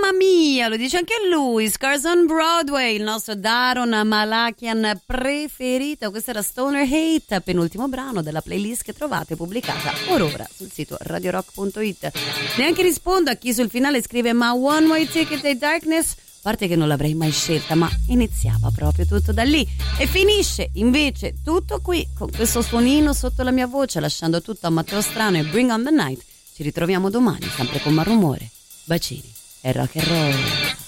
mamma mia, lo dice anche lui, Scars on Broadway, il nostro Daron Malakian preferito. Questa era Stoner Hate, penultimo brano della playlist che trovate pubblicata ora sul sito radiorock.it. Neanche rispondo a chi sul finale scrive ma One Way Ticket ai Darkness, a parte che non l'avrei mai scelta, ma iniziava proprio tutto da lì e finisce invece tutto qui con questo suonino sotto la mia voce, lasciando tutto a Matteo Strano e Bring on the Night. Ci ritroviamo domani sempre con Malrumore, bacini e rock and roll.